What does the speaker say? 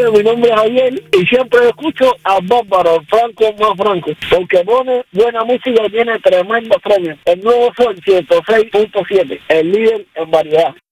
Oye, mi nombre es Javier y siempre escucho a Bárbaro, Franco más Franco, porque pone buena música y tiene tremendo premio. El nuevo Sol 106.7, el líder en variedad.